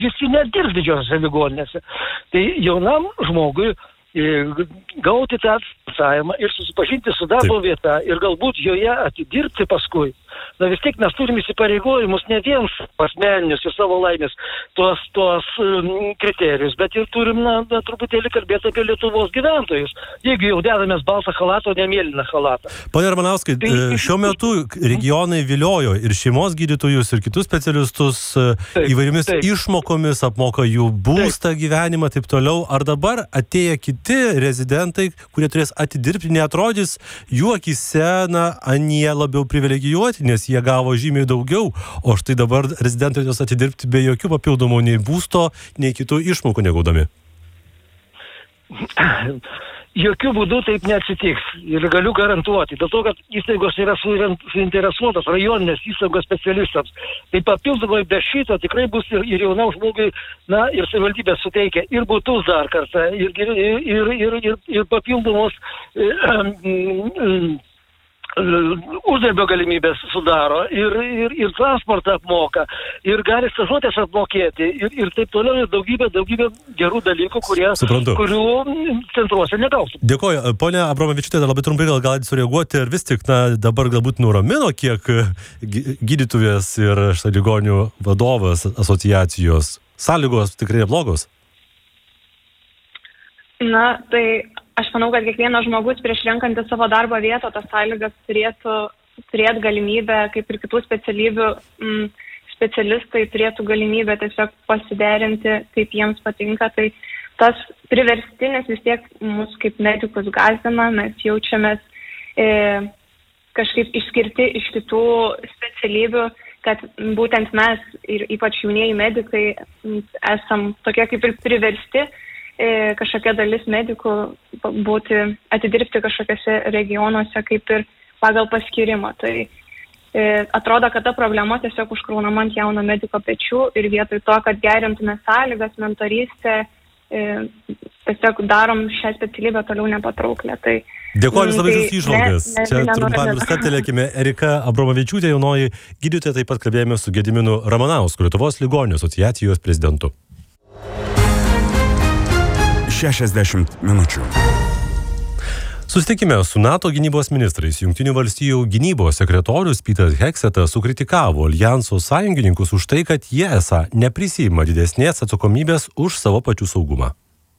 visi nedirbs didžiosiose ligoninėse. Tai jaunam žmogui gauti tą finansavimą ir susipažinti su darbo vieta ir galbūt joje atidirbti paskui. Na vis tiek mes turim įsipareigojimus ne vien asmeninius ir savo laimės tuos kriterijus, bet ir turim truputėlį kalbėti apie Lietuvos gyventojus. Jeigu jau dedamės baltą chalatą, o ne mėlyną chalatą. Pone Ramanauskai, šiuo metu regionai viliojo ir šeimos gydytojus, ir kitus specialistus įvairiomis išmokomis, apmoka jų būstą, gyvenimą, taip toliau. Ar dabar atėję kiti rezidentai, kurie turės atidirbti, neatrodys jų akyse, anie labiau privilegijuoti, nes jie gavo žymiai daugiau, o štai dabar rezidentai jos atidirbti be jokių papildomų nei būsto, nei kitų išmokų negaudami? Jokių būdų taip neatsitiks ir galiu garantuoti, dėl to, kad įstaigos yra suinteresuotos rajoninės įstaigos specialistams. Tai papildomai be šito tikrai bus ir jaunam žmogui, ir savivaldybė suteikia ir būtus dar kartą, ir papildomos uždarbio galimybės sudaro, ir transportą apmoka, ir gali stažuotės apmokėti, ir taip toliau, ir daugybė gerų dalykų, kurių centruose negautų. Dėkoju. Pone Abromavičiūtė, labai trumpai gal sureaguoti, ar vis tik dabar galbūt nuramino kiek gydytojas ir ligonių vadovas asociacijos. Sąlygos tikrai neblogos? Tai aš manau, kad kiekvienas žmogus prieš renkantį savo darbo vietą tas sąlygas turėtų galimybę, kaip ir kitų specialybių specialistai turėtų galimybę tiesiog pasiderinti, kaip jiems patinka. Tai tas priverstinis vis tiek mus kaip medikus gąsdina, mes jaučiamės kažkaip išskirti iš kitų specialybių, kad būtent mes ir ypač jaunieji medikai esam tokie kaip ir priversti kažkokia dalis medikų atidirbti kažkokiose regionuose kaip ir pagal paskyrimą. Tai atrodo, kad ta problema tiesiog užkraunama ant jauno mediko pečių ir vietoj to, kad gerintume sąlygas, mentorystę, tiesiog darom šią specialybę toliau nepatrauklę. Tai dėkoju labai jūsų įžvalgas. Čia trumpam ir stabtelėkime. Erika Abromavičiūtė, jaunoji gydytoja, taip pat kalbėjome su Gediminu Ramanausku, Lietuvos ligonių asociacijos prezidentu. 60 minučių. Susitikime su NATO gynybos ministrais Jungtinių valstijų gynybos sekretorius Peter Hegsetas sukritikavo aljanso sąjungininkus už tai, kad jie esą neprisiima didesnės atsakomybės už savo pačių saugumą.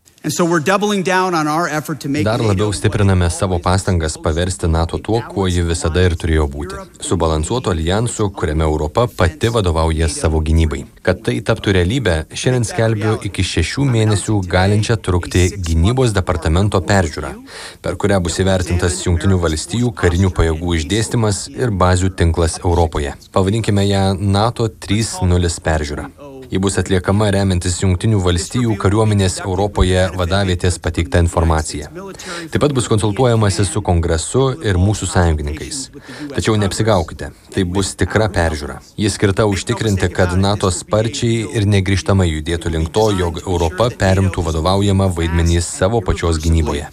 Dar labiau stipriname savo pastangas paversti NATO tuo, kuo ji visada ir turėjo būti. Subalansuotu aljansu, kuriame Europa pati vadovauja savo gynybai. Kad tai taptų realybę, šiandien skelbiu iki 6 mėnesių galinčią trukti gynybos departamento peržiūrą, per kurią bus įvertintas Jungtinių valstijų karinių pajėgų išdėstymas ir bazių tinklas Europoje. Pavadinkime ją NATO 3.0 peržiūrą. Ji bus atliekama remiantis Jungtinių valstijų kariuomenės Europoje vadavietės pateiktą informaciją. Taip pat bus konsultuojamasi su Kongresu ir mūsų sąjungininkais. Tačiau neapsigaukite, tai bus tikra peržiūra. Ji skirta užtikrinti, kad NATO sparčiai ir negrįžtamai judėtų link to, jog Europa perimtų vadovaujamą vaidmenį savo pačios gynyboje.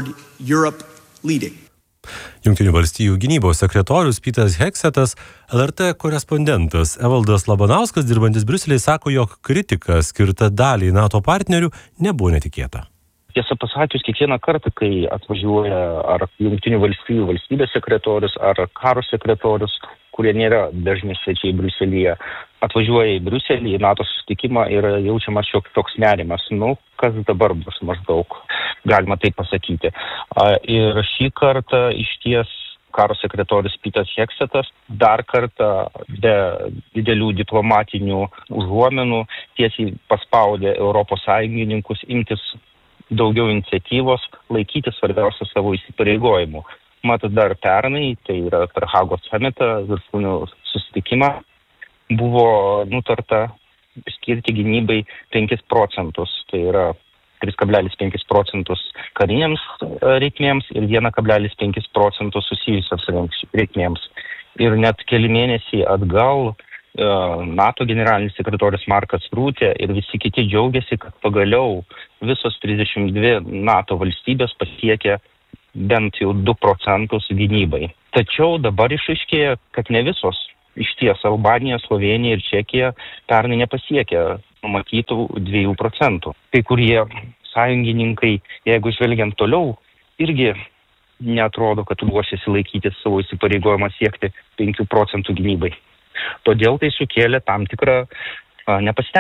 Jungtinių valstijų gynybos sekretorius Peter Hegsetas, LRT korespondentas Evaldas Labanauskas, dirbantis Briuselyje, sako, jog kritika skirta daliai NATO partnerių nebuvo netikėta. Tiesą pasakius, kiekvieną kartą, kai atvažiuoja ar Jungtinių valstijų valstybės sekretorius, ar karo sekretorius, kurie nėra dažni svečiai Briuselyje, atvažiuoja į Briuselį, į NATO susitikimą ir jaučiamas toks nerimas. Kas dabar bus maždaug, galima taip pasakyti. Ir šį kartą išties karo sekretorius Peter Hegsetas dar kartą be didelių diplomatinių užuomenų tiesiai paspaudė Europos sąjungininkus imtis daugiau iniciatyvos, laikyti svarbiausią savo įsipareigojimų. Matot, dar pernai, tai yra per Hagos samitą, viršūnių susitikimą, buvo nutarta skirti gynybai 5%, tai yra 3,5% kariniams reikmėms ir 1,5% susijusios reikmėms. Ir net keli mėnesiai atgal NATO generalinis sekretorius Markas Rūtė ir visi kiti džiaugiasi, kad pagaliau visos 32 NATO valstybės pasiekė bent jau 2% gynybai. Tačiau dabar išaiškėja, kad ne visos. Išties Albanija, Slovenija ir Čekija pernai nepasiekė numatytų 2%. Kai kurie sąjungininkai, jeigu žvelgiant toliau, irgi neatrodo, kad ruošiasi laikyti savo įsipareigojimą siekti 5% gynybai. Todėl tai sukėlė tam tikrą nepasitenkinimą.